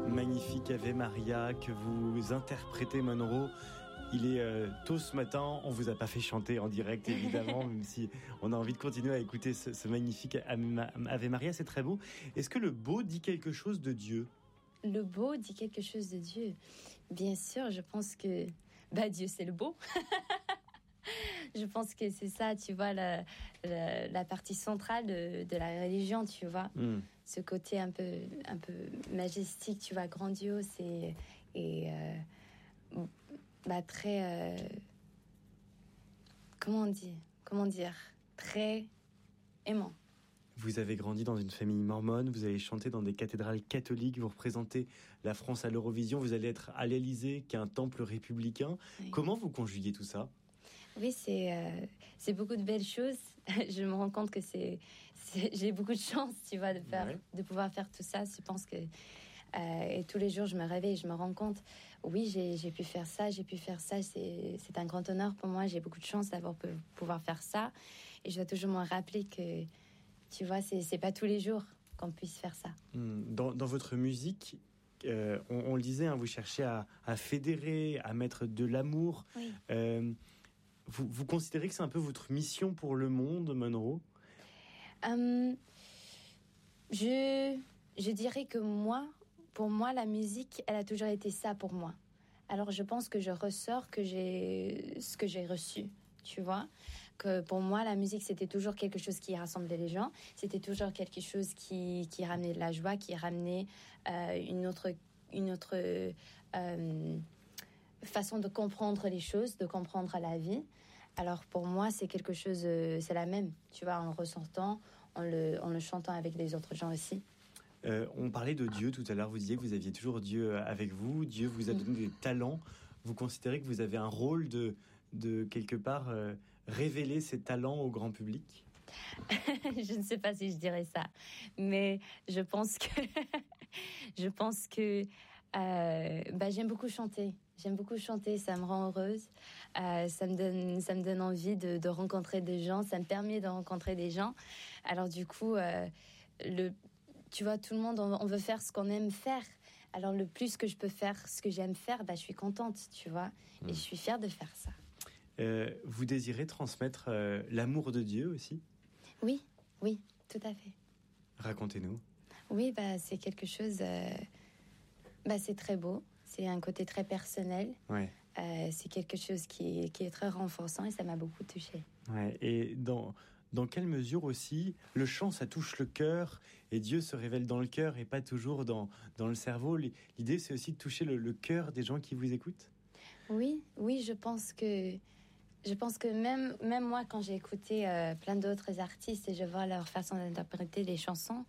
Magnifique Ave Maria que vous interprétez, Monro. Il est tôt ce matin, on vous a pas fait chanter en direct évidemment, même si on a envie de continuer à écouter ce magnifique Ave Maria, c'est très beau. Est-ce que le beau dit quelque chose de Dieu ? Le beau dit quelque chose de Dieu. Bien sûr, je pense que Dieu c'est le beau. Je pense que c'est ça, tu vois, la partie centrale de la religion, tu vois. Ce côté un peu majestique, tu vois, grandiose et très... comment dire très aimant. Vous avez grandi dans une famille mormone, vous avez chanté dans des cathédrales catholiques, vous représentez la France à l'Eurovision, vous allez être à l'Élysée, qui est un temple républicain. Oui. Comment vous conjuguez tout ça ? Oui, c'est beaucoup de belles choses. Je me rends compte que j'ai beaucoup de chance, tu vois, de pouvoir faire tout ça. Je pense que et tous les jours, je me réveille et je me rends compte, oui, j'ai pu faire ça, c'est un grand honneur pour moi. J'ai beaucoup de chance d'avoir pouvoir faire ça. Et je dois toujours me rappeler que, tu vois, c'est pas tous les jours qu'on puisse faire ça. Dans votre musique, on le disait, hein, vous cherchez à fédérer, à mettre de l'amour. Oui. Vous considérez que c'est un peu votre mission pour le monde, Monro ? Je dirais que pour moi, la musique, elle a toujours été ça pour moi. Alors, je pense que je ressors ce que j'ai reçu, tu vois. Que pour moi, la musique, c'était toujours quelque chose qui rassemblait les gens. C'était toujours quelque chose qui ramenait de la joie, qui ramenait une autre façon de comprendre les choses, de comprendre la vie. Alors pour moi, c'est quelque chose, c'est la même, tu vois, en le ressentant, en le chantant avec les autres gens aussi. On parlait de Dieu tout à l'heure, vous disiez que vous aviez toujours Dieu avec vous, Dieu vous a donné des talents. Vous considérez que vous avez un rôle de quelque part révéler ces talents au grand public ? Je ne sais pas si je dirais ça, mais je pense que j'aime beaucoup chanter. J'aime beaucoup chanter, ça me rend heureuse. Ça me donne envie de rencontrer des gens. Ça me permet de rencontrer des gens. Alors du coup, tu vois, tout le monde, on veut faire ce qu'on aime faire. Alors le plus que je peux faire ce que j'aime faire, je suis contente, tu vois. Et je suis fière de faire ça. Vous désirez transmettre l'amour de Dieu aussi ? Oui, tout à fait. Racontez-nous. Oui, c'est quelque chose... c'est très beau. C'est un côté très personnel. Ouais. C'est quelque chose qui est très renforçant et ça m'a beaucoup touchée. Ouais. Et dans quelle mesure aussi le chant, ça touche le cœur et Dieu se révèle dans le cœur et pas toujours dans le cerveau. L'idée, c'est aussi de toucher le cœur des gens qui vous écoutent. Oui, je pense que même moi, quand j'ai écouté plein d'autres artistes et je vois leur façon d'interpréter les chansons,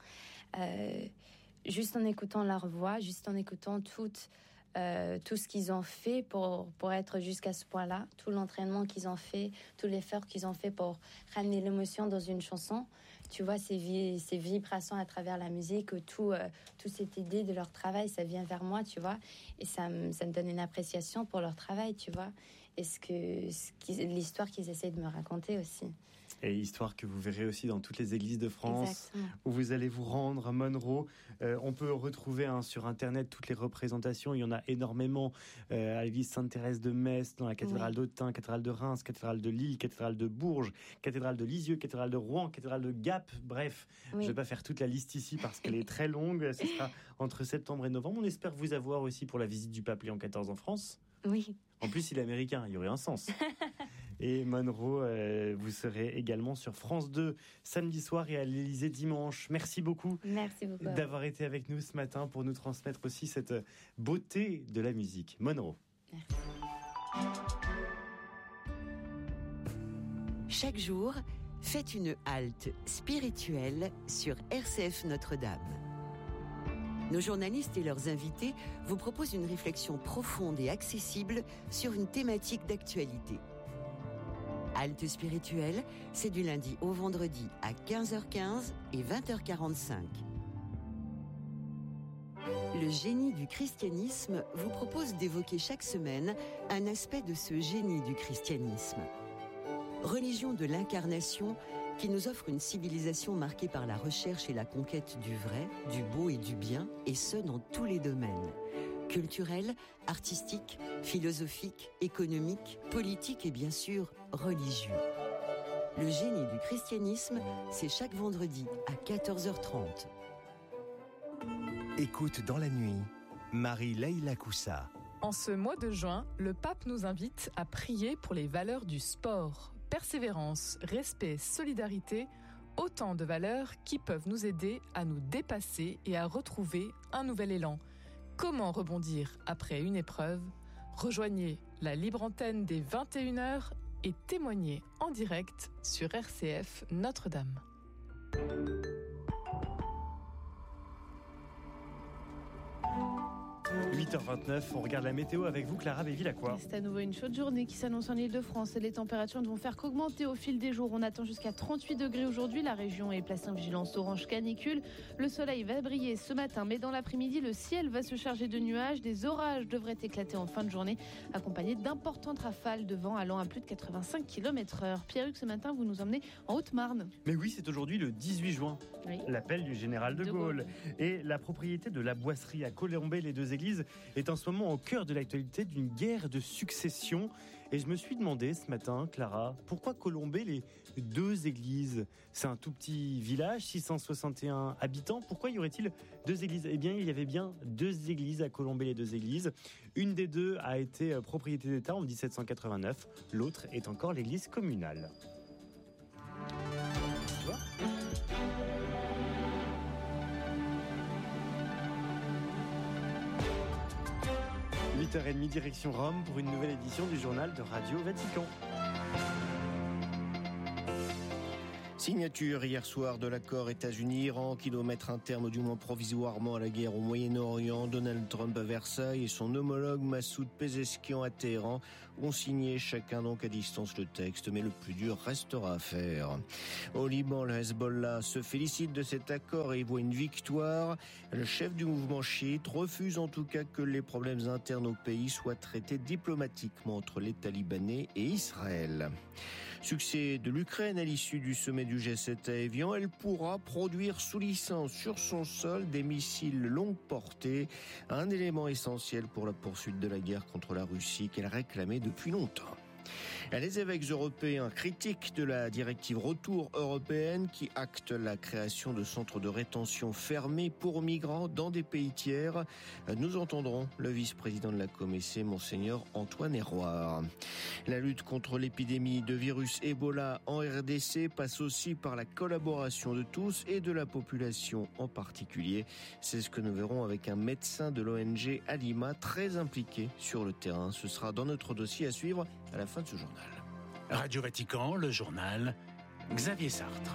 juste en écoutant leur voix, juste en écoutant tout ce qu'ils ont fait pour être jusqu'à ce point-là, tout l'entraînement qu'ils ont fait, tout l'effort qu'ils ont fait pour ramener l'émotion dans une chanson, tu vois, ces vibrations à travers la musique, toute cette idée de leur travail, ça vient vers moi, tu vois, et ça me donne une appréciation pour leur travail, tu vois, et l'histoire qu'ils essaient de me raconter aussi. Et histoire que vous verrez aussi dans toutes les églises de France. Exactement. Où vous allez vous rendre, Monro. On peut retrouver sur Internet toutes les représentations. Il y en a énormément à l'église Sainte-Thérèse de Metz, dans la cathédrale d'Autun, cathédrale de Reims, cathédrale de Lille, cathédrale de Bourges, cathédrale de Lisieux, cathédrale de Rouen, cathédrale de Gap. Bref, je ne vais pas faire toute la liste ici parce qu'elle est très longue. Ce sera entre septembre et novembre. On espère vous avoir aussi pour la visite du pape Léon XIV en France. Oui. En plus, il est américain, il y aurait un sens. Et Monro, vous serez également sur France 2 samedi soir et à l'Élysée dimanche. Merci beaucoup, d'avoir été avec nous ce matin pour nous transmettre aussi cette beauté de la musique. Monro. Merci. Chaque jour, faites une halte spirituelle sur RCF Notre-Dame. Nos journalistes et leurs invités vous proposent une réflexion profonde et accessible sur une thématique d'actualité. Halte spirituelle, c'est du lundi au vendredi à 15h15 et 20h45. Le génie du christianisme vous propose d'évoquer chaque semaine un aspect de ce génie du christianisme. Religion de l'incarnation qui nous offre une civilisation marquée par la recherche et la conquête du vrai, du beau et du bien, et ce dans tous les domaines. Culturel, artistique, philosophique, économique, politique et bien sûr religieux. Le génie du christianisme, c'est chaque vendredi à 14h30. Écoute dans la nuit, Marie-Leila Koussa. En ce mois de juin, le pape nous invite à prier pour les valeurs du sport. Persévérance, respect, solidarité, autant de valeurs qui peuvent nous aider à nous dépasser et à retrouver un nouvel élan. Comment rebondir après une épreuve? Rejoignez la libre antenne des 21h et témoignez en direct sur RCF Notre-Dame. 8h29, on regarde la météo avec vous, Clara Béville-Lacroix. C'est à nouveau une chaude journée qui s'annonce en Ile-de-France et les températures ne vont faire qu'augmenter au fil des jours. On attend jusqu'à 38 degrés aujourd'hui. La région est placée en vigilance orange canicule. Le soleil va briller ce matin, mais dans l'après-midi, le ciel va se charger de nuages. Des orages devraient éclater en fin de journée, accompagnés d'importantes rafales de vent allant à plus de 85 km/h. Pierre-Hugues, ce matin, vous nous emmenez en Haute-Marne. Mais oui, c'est aujourd'hui le 18 juin, oui. L'appel du général de Gaulle. Et la propriété de la Boisserie à Colombey-les-Deux-Églises est en ce moment au cœur de l'actualité d'une guerre de succession. Et je me suis demandé ce matin, Clara, pourquoi Colombey-les-Deux-Églises? C'est un tout petit village, 661 habitants. Pourquoi y aurait-il deux églises? Eh bien, il y avait bien deux églises à Colombey-les-Deux-Églises. Une des deux a été propriété d'État en 1789. L'autre est encore l'église communale. 8h30, direction Rome pour une nouvelle édition du journal de Radio Vatican. Signature hier soir de l'accord États-Unis-Iran qui doit mettre un terme du moins provisoirement à la guerre au Moyen-Orient. Donald Trump à Versailles et son homologue Massoud Pezeshkian à Téhéran ont signé chacun donc à distance le texte, mais le plus dur restera à faire. Au Liban, le Hezbollah se félicite de cet accord et y voit une victoire. Le chef du mouvement chiite refuse en tout cas que les problèmes internes au pays soient traités diplomatiquement entre les talibans et Israël. Succès de l'Ukraine à l'issue du sommet du G7 à Évian, elle pourra produire sous licence sur son sol des missiles longue portée, un élément essentiel pour la poursuite de la guerre contre la Russie qu'elle réclamait depuis longtemps. Les évêques européens critiquent de la directive Retour européenne qui acte la création de centres de rétention fermés pour migrants dans des pays tiers. Nous entendrons le vice-président de la Commission, Monseigneur Antoine Héroard. La lutte contre l'épidémie de virus Ebola en RDC passe aussi par la collaboration de tous et de la population en particulier. C'est ce que nous verrons avec un médecin de l'ONG Alima très impliqué sur le terrain. Ce sera dans notre dossier à suivre à la fin de ce journal. Radio Vatican, le journal, Xavier Sartre.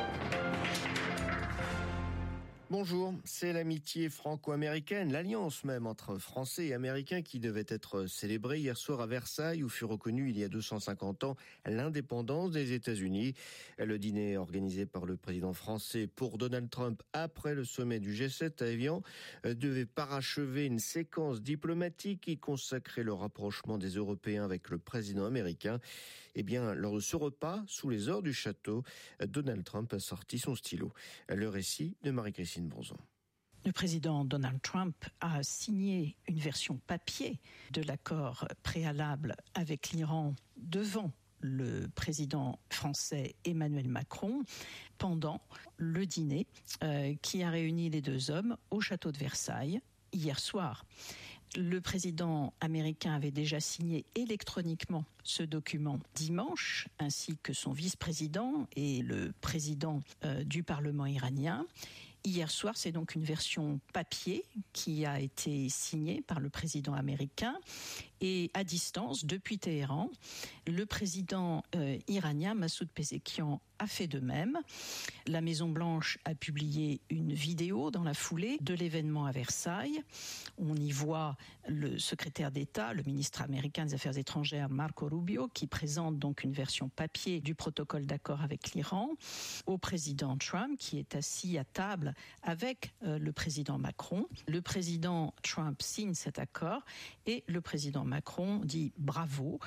Bonjour, c'est l'amitié franco-américaine, l'alliance même entre Français et Américains qui devait être célébrée hier soir à Versailles où fut reconnue il y a 250 ans l'indépendance des États-Unis. Le dîner organisé par le président français pour Donald Trump après le sommet du G7 à Évian devait parachever une séquence diplomatique qui consacrait le rapprochement des Européens avec le président américain. Eh bien, lors de ce repas, sous les ors du château, Donald Trump a sorti son stylo. Le récit de Marie-Christine Bronzon. Le président Donald Trump a signé une version papier de l'accord préalable avec l'Iran devant le président français Emmanuel Macron pendant le dîner qui a réuni les deux hommes au château de Versailles hier soir. Le président américain avait déjà signé électroniquement ce document dimanche, ainsi que son vice-président et le président du Parlement iranien. Hier soir, c'est donc une version papier qui a été signée par le président américain et à distance, depuis Téhéran, le président iranien Massoud Pezeshkian a fait de même. La Maison-Blanche a publié une vidéo dans la foulée de l'événement à Versailles. On y voit le secrétaire d'État, le ministre américain des Affaires étrangères Marco Rubio, qui présente donc une version papier du protocole d'accord avec l'Iran au président Trump, qui est assis à table avec le président Macron. Le président Trump signe cet accord et le président Macron dit bravo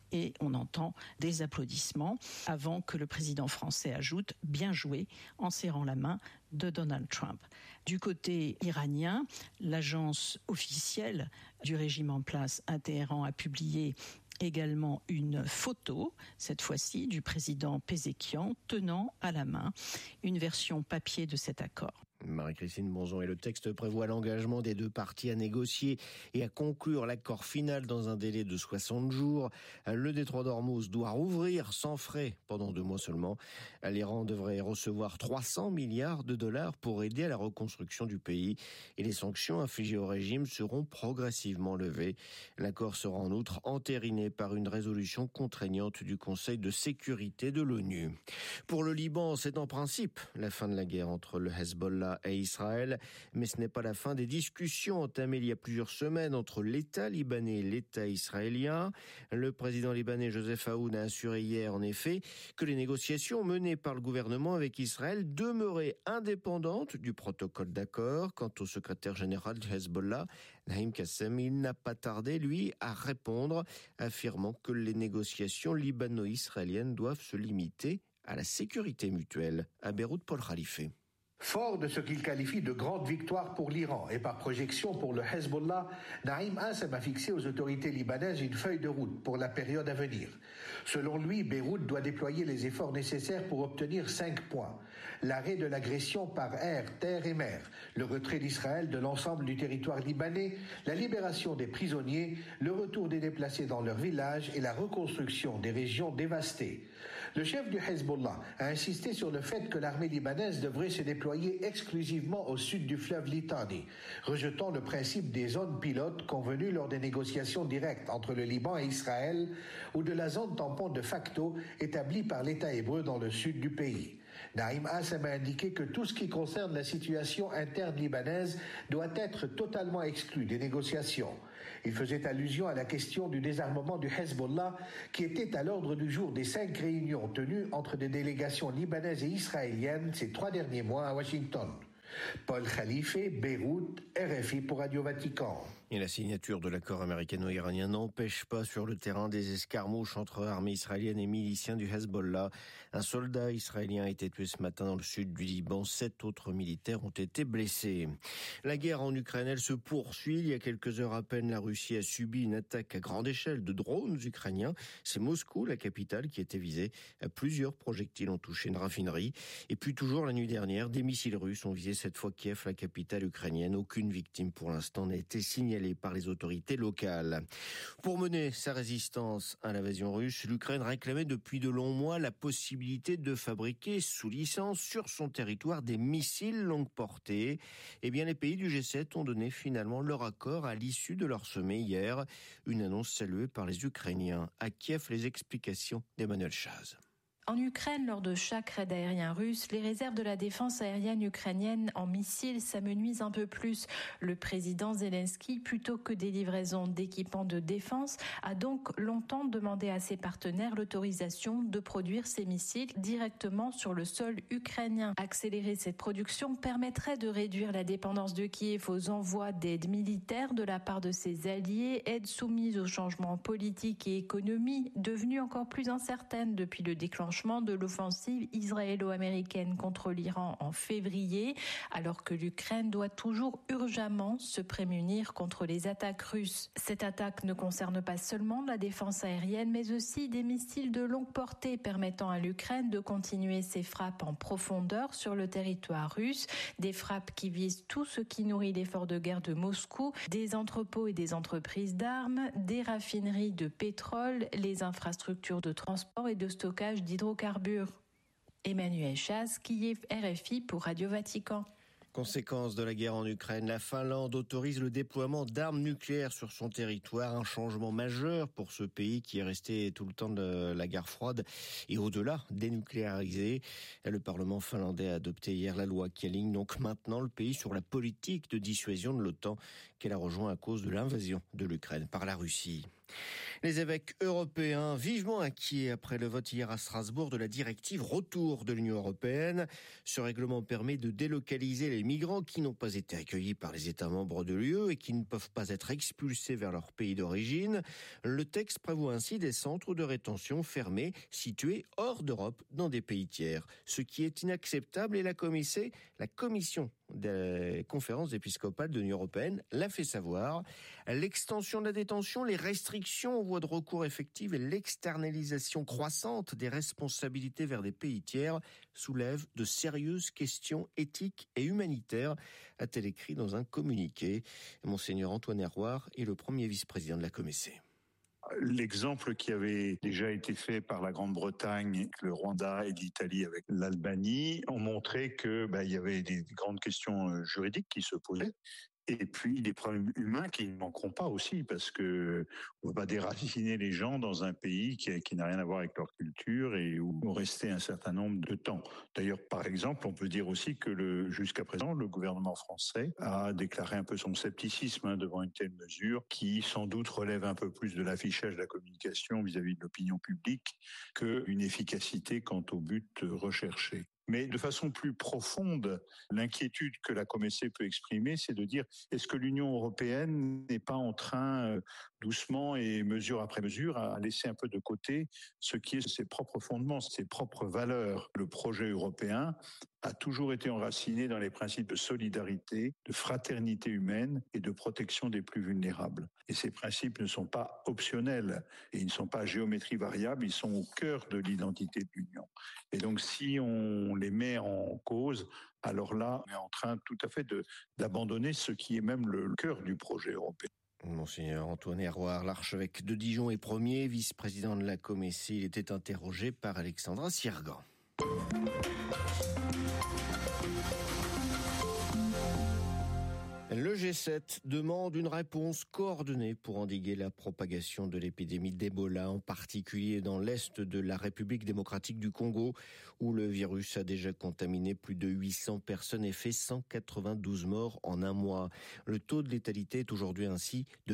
et on entend des applaudissements avant que le président français ajoute « bien joué » en serrant la main de Donald Trump. Du côté iranien, l'agence officielle du régime en place à Téhéran a publié également une photo, cette fois-ci, du président Pézekian tenant à la main une version papier de cet accord. Marie-Christine Bonzon, et le texte prévoit l'engagement des deux parties à négocier et à conclure l'accord final dans un délai de 60 jours. Le détroit d'Ormuz doit rouvrir sans frais pendant 2 mois seulement. L'Iran devrait recevoir 300 milliards de dollars pour aider à la reconstruction du pays et les sanctions infligées au régime seront progressivement levées. L'accord sera en outre entériné par une résolution contraignante du Conseil de sécurité de l'ONU. Pour le Liban, c'est en principe la fin de la guerre entre le Hezbollah et Israël, mais ce n'est pas la fin des discussions entamées il y a plusieurs semaines entre l'État libanais et l'État israélien. Le président libanais Joseph Aoun a assuré hier en effet que les négociations menées par le gouvernement avec Israël demeuraient indépendantes du protocole d'accord. Quant au secrétaire général du Hezbollah, Naïm Kassem, il n'a pas tardé, lui, à répondre, affirmant que les négociations libano-israéliennes doivent se limiter à la sécurité mutuelle. À Beyrouth, Paul Khalife. Fort de ce qu'il qualifie de grande victoire pour l'Iran et par projection pour le Hezbollah, Naïm Kassem a fixé aux autorités libanaises une feuille de route pour la période à venir. Selon lui, Beyrouth doit déployer les efforts nécessaires pour obtenir 5 points. L'arrêt de l'agression par air, terre et mer, le retrait d'Israël de l'ensemble du territoire libanais, la libération des prisonniers, le retour des déplacés dans leurs villages et la reconstruction des régions dévastées. Le chef du Hezbollah a insisté sur le fait que l'armée libanaise devrait se déployer exclusivement au sud du fleuve Litani, rejetant le principe des zones pilotes convenues lors des négociations directes entre le Liban et Israël ou de la zone tampon de facto établie par l'État hébreu dans le sud du pays. Naïm Kassem a indiqué que tout ce qui concerne la situation interne libanaise doit être totalement exclu des négociations. Il faisait allusion à la question du désarmement du Hezbollah qui était à l'ordre du jour des 5 réunions tenues entre des délégations libanaises et israéliennes ces 3 derniers mois à Washington. Paul Khalife, Beyrouth, RFI pour Radio Vatican. Et la signature de l'accord américano-iranien n'empêche pas sur le terrain des escarmouches entre armées israéliennes et miliciens du Hezbollah. Un soldat israélien a été tué ce matin dans le sud du Liban. 7 autres militaires ont été blessés. La guerre en Ukraine, elle se poursuit. Il y a quelques heures à peine, la Russie a subi une attaque à grande échelle de drones ukrainiens. C'est Moscou, la capitale, qui était visée. Plusieurs projectiles ont touché une raffinerie. Et puis toujours la nuit dernière, des missiles russes ont visé cette fois Kiev, la capitale ukrainienne. Aucune victime pour l'instant n'a été signalée par les autorités locales. Pour mener sa résistance à l'invasion russe, l'Ukraine réclamait depuis de longs mois la possibilité de fabriquer sous licence sur son territoire des missiles longue portée. Eh bien, les pays du G7 ont donné finalement leur accord à l'issue de leur sommet hier. Une annonce saluée par les Ukrainiens. À Kiev, les explications d'Emmanuel Chaz. En Ukraine, lors de chaque raid aérien russe, les réserves de la défense aérienne ukrainienne en missiles s'amenuisent un peu plus. Le président Zelensky, plutôt que des livraisons d'équipements de défense, a donc longtemps demandé à ses partenaires l'autorisation de produire ces missiles directement sur le sol ukrainien. Accélérer cette production permettrait de réduire la dépendance de Kiev aux envois d'aide militaire de la part de ses alliés, aide soumise aux changements politiques et économiques, devenue encore plus incertaine depuis le déclenchement de l'offensive israélo-américaine contre l'Iran en février, alors que l'Ukraine doit toujours urgemment se prémunir contre les attaques russes. Cette attaque ne concerne pas seulement la défense aérienne, mais aussi des missiles de longue portée permettant à l'Ukraine de continuer ses frappes en profondeur sur le territoire russe, des frappes qui visent tout ce qui nourrit l'effort de guerre de Moscou, des entrepôts et des entreprises d'armes, des raffineries de pétrole, les infrastructures de transport et de stockage d'hydrocarbures. Emmanuel Chaz, Kiev, RFI pour Radio Vatican. Conséquence de la guerre en Ukraine, la Finlande autorise le déploiement d'armes nucléaires sur son territoire, un changement majeur pour ce pays qui est resté tout le temps de la guerre froide et au-delà dénucléarisé. Le Parlement finlandais a adopté hier la loi qui aligne donc maintenant le pays sur la politique de dissuasion de l'OTAN qu'elle a rejoint à cause de l'invasion de l'Ukraine par la Russie. Les évêques européens vivement inquiets après le vote hier à Strasbourg de la directive retour de l'Union européenne. Ce règlement permet de délocaliser les migrants qui n'ont pas été accueillis par les États membres de l'UE et qui ne peuvent pas être expulsés vers leur pays d'origine. Le texte prévoit ainsi des centres de rétention fermés situés hors d'Europe dans des pays tiers. Ce qui est inacceptable et la commission des conférences épiscopales de l'Union européenne l'a fait savoir. L'extension de la détention, les restrictions aux voies de recours effectives et l'externalisation croissante des responsabilités vers des pays tiers soulèvent de sérieuses questions éthiques et humanitaires, a-t-elle écrit dans un communiqué. Monseigneur Antoine Herouard est le premier vice-président de la Comessé. L'exemple qui avait déjà été fait par la Grande-Bretagne, le Rwanda et l'Italie avec l'Albanie ont montré que il y avait des grandes questions juridiques qui se posaient. Et puis des problèmes humains qui ne manqueront pas aussi, parce que on va déraciner les gens dans un pays qui n'a rien à voir avec leur culture et où ils vont rester un certain nombre de temps. D'ailleurs, par exemple, on peut dire aussi que jusqu'à présent, le gouvernement français a déclaré un peu son scepticisme devant une telle mesure, qui sans doute relève un peu plus de l'affichage de la communication vis-à-vis de l'opinion publique qu'une efficacité quant au but recherché. Mais de façon plus profonde, l'inquiétude que la Comessé peut exprimer, c'est de dire, est-ce que l'Union européenne n'est pas en train, doucement et mesure après mesure, à laisser un peu de côté ce qui est ses propres fondements, ses propres valeurs. Le projet européen a toujours été enraciné dans les principes de solidarité, de fraternité humaine et de protection des plus vulnérables. Et ces principes ne sont pas optionnels et ils ne sont pas à géométrie variable, ils sont au cœur de l'identité de l'Union. Et donc si on les met en cause, alors là, on est en train tout à fait d'abandonner ce qui est même le cœur du projet européen. Monseigneur Antoine Herouard, l'archevêque de Dijon est premier vice-président de la Comessé. Il était interrogé par Alexandra Sirgan. Le G7 demande une réponse coordonnée pour endiguer la propagation de l'épidémie d'Ebola, en particulier dans l'est de la République démocratique du Congo, où le virus a déjà contaminé plus de 800 personnes et fait 192 morts en un mois. Le taux de létalité est aujourd'hui ainsi de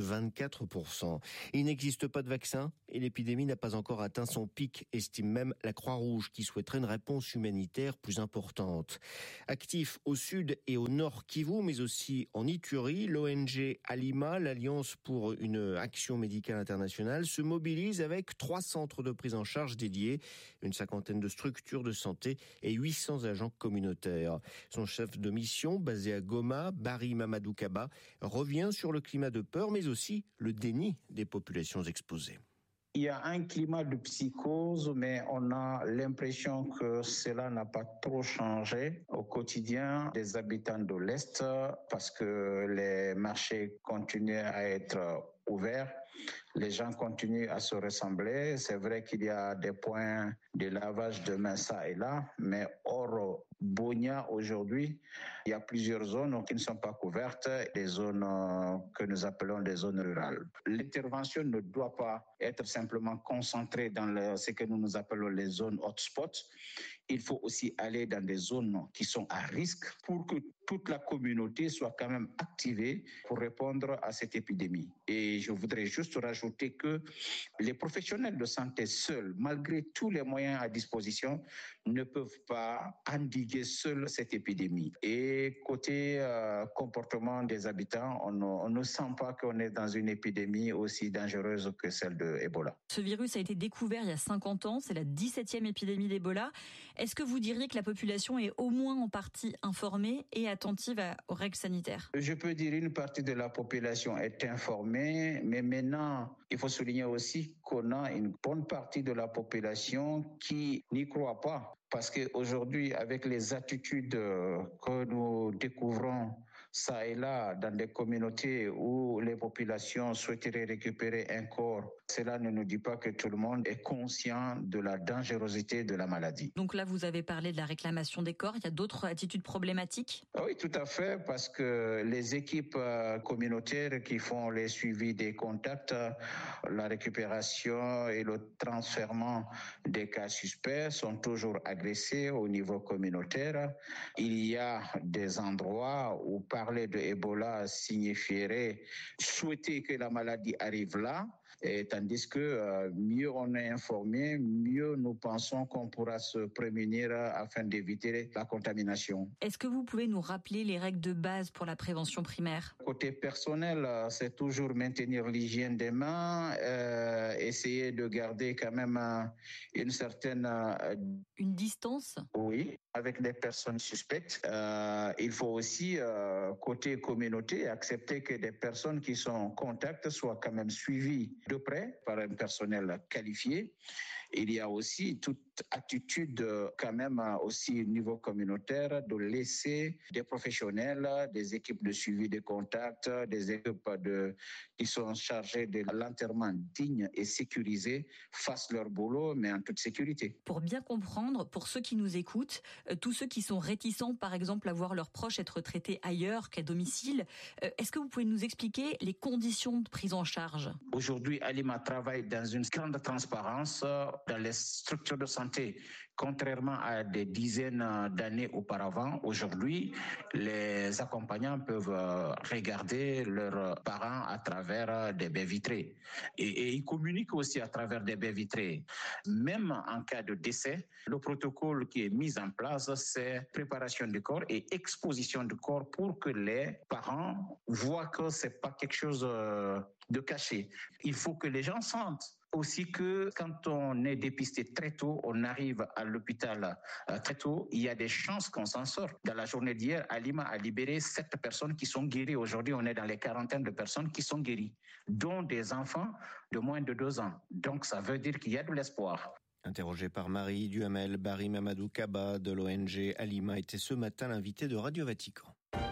24%. Il n'existe pas de vaccin et l'épidémie n'a pas encore atteint son pic, estime même la Croix-Rouge, qui souhaiterait une réponse humanitaire plus importante. Actif au sud et au nord Kivu, mais aussi en Ituri, l'ONG Alima, l'Alliance pour une action médicale internationale, se mobilise avec 3 centres de prise en charge dédiés, une 50aine de structures de santé et 800 agents communautaires. Son chef de mission, basé à Goma, Barry Mamadou Kaba, revient sur le climat de peur, mais aussi le déni des populations exposées. Il y a un climat de psychose, mais on a l'impression que cela n'a pas trop changé au quotidien des habitants de l'Est, parce que les marchés continuent à être ouverts. Les gens continuent à se ressembler. C'est vrai qu'il y a des points de lavage de mains ça et là, mais hors Bunia aujourd'hui, il y a plusieurs zones qui ne sont pas couvertes, des zones que nous appelons des zones rurales. L'intervention ne doit pas être simplement concentrée dans ce que nous appelons les zones hotspots. Il faut aussi aller dans des zones qui sont à risque pour que toute la communauté soit quand même activée pour répondre à cette épidémie. Et je voudrais juste rajouter que les professionnels de santé seuls, malgré tous les moyens à disposition, ne peuvent pas endiguer seuls cette épidémie. Et côté comportement des habitants, on ne sent pas qu'on est dans une épidémie aussi dangereuse que celle de Ebola. Ce virus a été découvert il y a 50 ans, c'est la 17e épidémie d'Ebola. Est-ce que vous diriez que la population est au moins en partie informée et attentive aux règles sanitaires? Je peux dire qu'une partie de la population est informée, mais maintenant, il faut souligner aussi qu'on a une bonne partie de la population qui n'y croit pas. Parce qu'aujourd'hui, avec les attitudes que nous découvrons ça et là dans des communautés où les populations souhaiteraient récupérer un corps, cela ne nous dit pas que tout le monde est conscient de la dangerosité de la maladie. Donc là, vous avez parlé de la réclamation des corps. Il y a d'autres attitudes problématiques? Oui, tout à fait, parce que les équipes communautaires qui font les suivis des contacts, la récupération et le transfèrement des cas suspects sont toujours agressés au niveau communautaire. Il y a des endroits où parler de Ebola signifierait souhaiter que la maladie arrive là. Et tandis que mieux on est informé, mieux nous pensons qu'on pourra se prémunir afin d'éviter la contamination. Est-ce que vous pouvez nous rappeler les règles de base pour la prévention primaire? Côté personnel, c'est toujours maintenir l'hygiène des mains, essayer de garder quand même une certaine... Une distance? Oui, avec des personnes suspectes. Il faut aussi, côté communauté, accepter que des personnes qui sont en contact soient quand même suivies de près par un personnel qualifié. Il y a aussi toute attitude quand même aussi au niveau communautaire de laisser des professionnels, des équipes de suivi des contacts, des équipes qui sont chargées de l'enterrement digne et sécurisé fassent leur boulot, mais en toute sécurité. Pour bien comprendre, pour ceux qui nous écoutent, tous ceux qui sont réticents, par exemple, à voir leurs proches être traités ailleurs qu'à domicile, est-ce que vous pouvez nous expliquer les conditions de prise en charge? Aujourd'hui, Alima travaille dans une grande transparence dans les structures de santé. Contrairement à des dizaines d'années auparavant, aujourd'hui, les accompagnants peuvent regarder leurs parents à travers des baies vitrées. Et ils communiquent aussi à travers des baies vitrées. Même en cas de décès, le protocole qui est mis en place, c'est préparation du corps et exposition du corps pour que les parents voient que c'est pas quelque chose de caché. Il faut que les gens sentent aussi que quand on est dépisté très tôt, on arrive à l'hôpital très tôt, il y a des chances qu'on s'en sorte. Dans la journée d'hier, Alima a libéré 7 personnes qui sont guéries. Aujourd'hui, on est dans les quarantaines de personnes qui sont guéries, dont des enfants de moins de 2 ans. Donc, ça veut dire qu'il y a de l'espoir. Interrogé par Marie Duhamel, Barry Mamadou Kaba de l'ONG Alima était ce matin l'invité de Radio Vatican.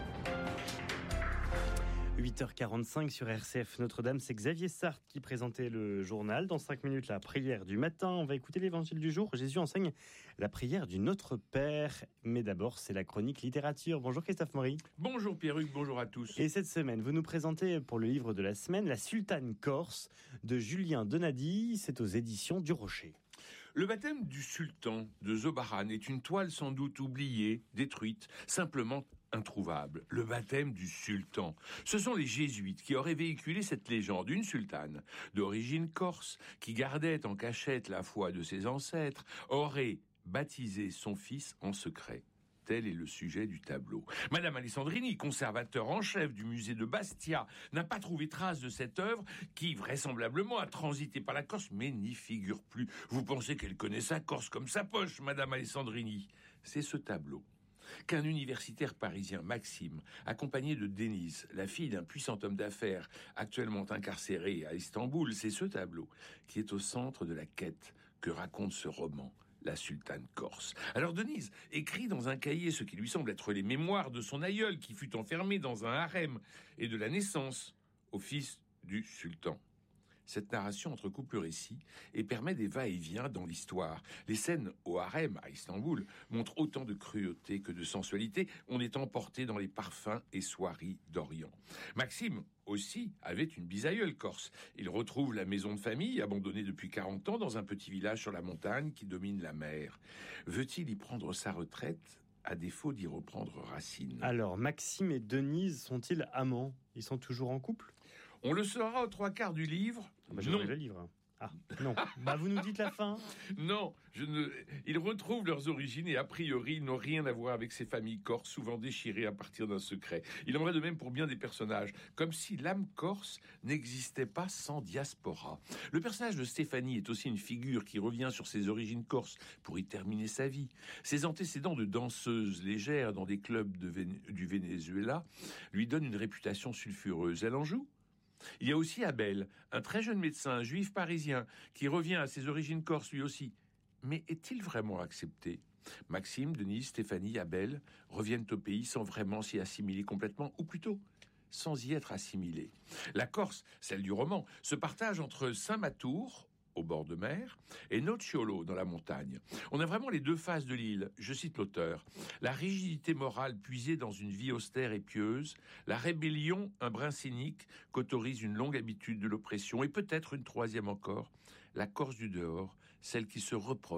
8h45 sur RCF Notre-Dame, c'est Xavier Sartre qui présentait le journal. Dans 5 minutes, la prière du matin. On va écouter l'évangile du jour. Jésus enseigne la prière du Notre Père. Mais d'abord, c'est la chronique littérature. Bonjour Christophe Maury. Bonjour Pierruc, bonjour à tous. Et cette semaine, vous nous présentez pour le livre de la semaine La Sultane Corse de Julien Donadi. C'est aux éditions du Rocher. Le baptême du sultan de Zobaran est une toile sans doute oubliée, détruite, simplement introuvable. Le baptême du sultan. Ce sont les jésuites qui auraient véhiculé cette légende. Une sultane d'origine corse qui gardait en cachette la foi de ses ancêtres aurait baptisé son fils en secret. Tel est le sujet du tableau. Madame Alessandrini, conservateur en chef du musée de Bastia, n'a pas trouvé trace de cette œuvre qui, vraisemblablement, a transité par la Corse, mais n'y figure plus. Vous pensez qu'elle connaît sa Corse comme sa poche, Madame Alessandrini? C'est ce tableau qu'un universitaire parisien, Maxime, accompagné de Denise, la fille d'un puissant homme d'affaires actuellement incarcéré à Istanbul, c'est ce tableau qui est au centre de la quête que raconte ce roman. La sultane corse. Alors Denise écrit dans un cahier ce qui lui semble être les mémoires de son aïeul qui fut enfermé dans un harem et de la naissance au fils du sultan. Cette narration entrecoupe le récit et permet des va-et-vient dans l'histoire. Les scènes au harem à Istanbul montrent autant de cruauté que de sensualité. On est emporté dans les parfums et soieries d'Orient. Maxime aussi avait une bisaïeule corse. Il retrouve la maison de famille, abandonnée depuis 40 ans, dans un petit village sur la montagne qui domine la mer. Veut-il y prendre sa retraite, à défaut d'y reprendre racine? Alors, Maxime et Denise sont-ils amants? Ils sont toujours en couple? On le saura aux 3/4 du livre. Non. Le livre. Ah, non. Vous nous dites la fin. Non, ils retrouvent leurs origines et a priori, ils n'ont rien à voir avec ces familles corses, souvent déchirées à partir d'un secret. Il en va de même pour bien des personnages, comme si l'âme corse n'existait pas sans diaspora. Le personnage de Stéphanie est aussi une figure qui revient sur ses origines corses pour y terminer sa vie. Ses antécédents de danseuse légère dans des clubs du Venezuela lui donnent une réputation sulfureuse. Elle en joue. Il y a aussi Abel, un très jeune médecin juif parisien qui revient à ses origines corses lui aussi. Mais est-il vraiment accepté? Maxime, Denise, Stéphanie, Abel reviennent au pays sans vraiment s'y assimiler complètement, ou plutôt sans y être assimilés. La Corse, celle du roman, se partage entre Saint-Matour, au bord de mer, et Nocciolo, dans la montagne. On a vraiment les deux faces de l'île. Je cite l'auteur. La rigidité morale puisée dans une vie austère et pieuse, la rébellion, un brin cynique, qu'autorise une longue habitude de l'oppression, et peut-être une troisième encore, la Corse du dehors, celle qui se reproche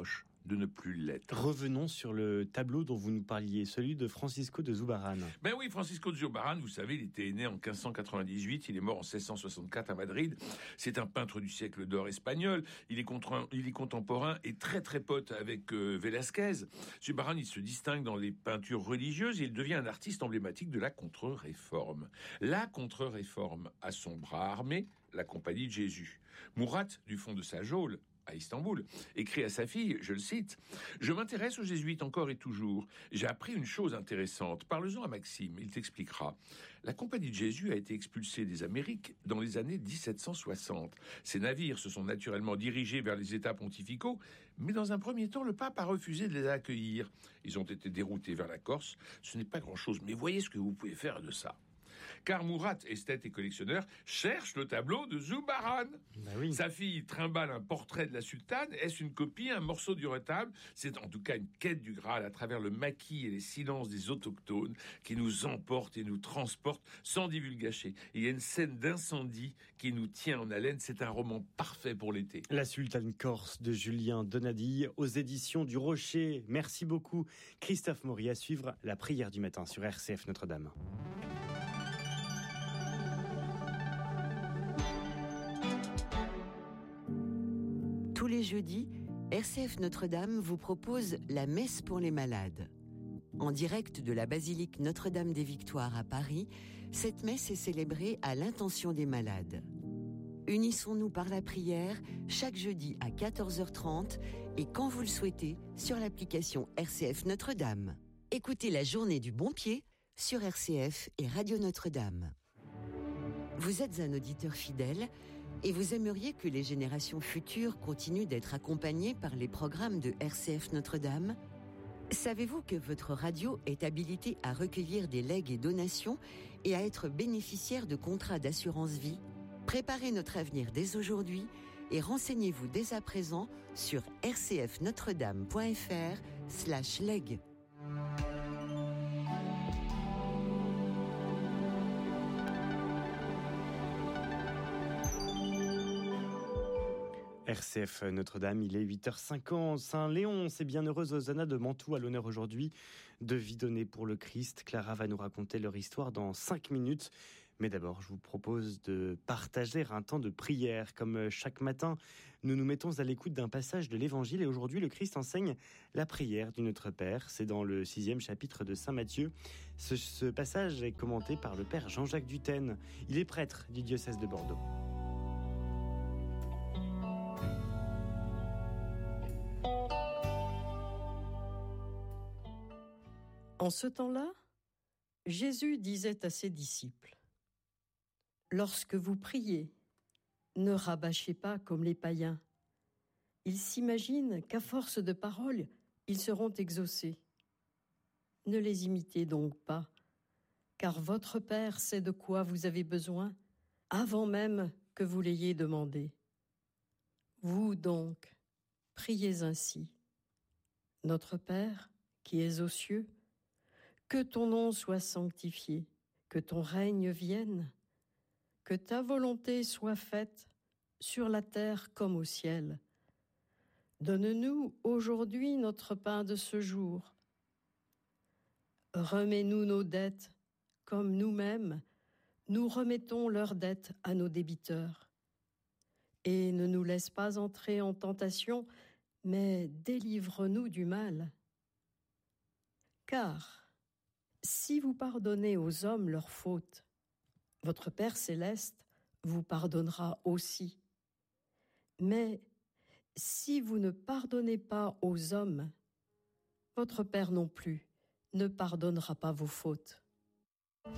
de ne plus l'être. Revenons sur le tableau dont vous nous parliez, celui de Francisco de Zurbarán. Ben oui, Francisco de Zurbarán, vous savez, il était né en 1598, il est mort en 1664 à Madrid. C'est un peintre du siècle d'or espagnol. Il est contemporain et très très pote avec Velázquez. Zurbarán, il se distingue dans les peintures religieuses et il devient un artiste emblématique de la contre-réforme. La contre-réforme a son bras armé, la Compagnie de Jésus. Murat, du fond de sa geôle, à Istanbul, écrit à sa fille, je le cite, « Je m'intéresse aux jésuites encore et toujours. J'ai appris une chose intéressante. Parle-en à Maxime, il t'expliquera. La Compagnie de Jésus a été expulsée des Amériques dans les années 1760. Ses navires se sont naturellement dirigés vers les États pontificaux, mais dans un premier temps, le pape a refusé de les accueillir. Ils ont été déroutés vers la Corse. Ce n'est pas grand-chose, mais voyez ce que vous pouvez faire de ça. » Car Murat, esthète et collectionneur, cherche le tableau de Zurbarán. Oui. Sa fille trimballe un portrait de la sultane. Est-ce une copie, un morceau du retable? C'est en tout cas une quête du Graal à travers le maquis et les silences des autochtones qui nous emportent et nous transportent sans divulgacher. Il y a une scène d'incendie qui nous tient en haleine. C'est un roman parfait pour l'été. La sultane corse de Julien Donadille aux éditions du Rocher. Merci beaucoup Christophe Maury. À suivre la prière du matin sur RCF Notre-Dame. Tous les jeudis, RCF Notre-Dame vous propose la messe pour les malades. En direct de la basilique Notre-Dame des Victoires à Paris, cette messe est célébrée à l'intention des malades. Unissons-nous par la prière chaque jeudi à 14h30 et quand vous le souhaitez sur l'application RCF Notre-Dame. Écoutez la journée du bon pied sur RCF et Radio Notre-Dame. Vous êtes un auditeur fidèle et vous aimeriez que les générations futures continuent d'être accompagnées par les programmes de RCF Notre-Dame ? Savez-vous que votre radio est habilitée à recueillir des legs et donations et à être bénéficiaire de contrats d'assurance vie ? Préparez notre avenir dès aujourd'hui et renseignez-vous dès à présent sur rcfnotredame.fr/leg. RCF Notre-Dame, il est 8h50. Saint-Léon, c'est bienheureuse Hosanna de Mantoue à l'honneur aujourd'hui. De vie donnée pour le Christ. Clara va nous raconter leur histoire dans 5 minutes. Mais d'abord, je vous propose de partager un temps de prière. Comme chaque matin, nous nous mettons à l'écoute d'un passage de l'Évangile. Et aujourd'hui, le Christ enseigne la prière du Notre Père. C'est dans le 6e chapitre de Saint Matthieu. Ce passage est commenté par le Père Jean-Jacques Dutène. Il est prêtre du diocèse de Bordeaux. En ce temps-là, Jésus disait à ses disciples : « Lorsque vous priez, ne rabâchez pas comme les païens. Ils s'imaginent qu'à force de paroles, ils seront exaucés. Ne les imitez donc pas, car votre Père sait de quoi vous avez besoin avant même que vous l'ayez demandé. Vous donc, priez ainsi. Notre Père, qui es aux cieux, que ton nom soit sanctifié, que ton règne vienne, que ta volonté soit faite sur la terre comme au ciel. Donne-nous aujourd'hui notre pain de ce jour. Remets-nous nos dettes comme nous-mêmes, nous remettons leurs dettes à nos débiteurs. Et ne nous laisse pas entrer en tentation, mais délivre-nous du mal. Car si vous pardonnez aux hommes leurs fautes, votre Père céleste vous pardonnera aussi. Mais si vous ne pardonnez pas aux hommes, votre Père non plus ne pardonnera pas vos fautes.